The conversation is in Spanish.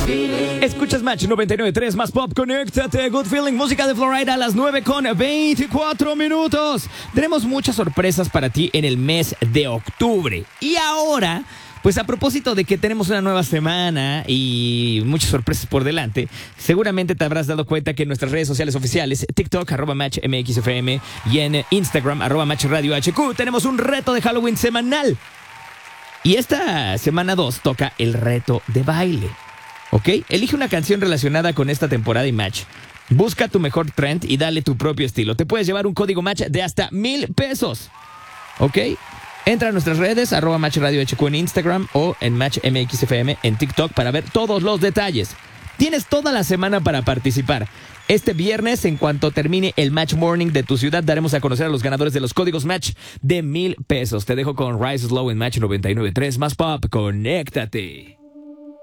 Escuchas Match 99.3 más pop, conéctate, Good Feeling, música de Florida a las 9:24. Tenemos muchas sorpresas para ti en el mes de octubre. Y ahora, pues a propósito de que tenemos una nueva semana y muchas sorpresas por delante, seguramente te habrás dado cuenta que en nuestras redes sociales oficiales, TikTok, @MatchMXFM y en Instagram, @MatchRadioHQ, tenemos un reto de Halloween semanal. Y esta semana 2 toca el reto de baile. ¿Ok? Elige una canción relacionada con esta temporada y Match. Busca tu mejor trend y dale tu propio estilo. Te puedes llevar un código Match de hasta $1,000. ¿Ok? Entra a nuestras redes, @MatchRadioHQ en Instagram o en MatchMXFM en TikTok para ver todos los detalles. Tienes toda la semana para participar. Este viernes, en cuanto termine el Match Morning de tu ciudad, daremos a conocer a los ganadores de los códigos Match de $1,000. Te dejo con Rise Slow en Match 99.3 más pop. Conéctate.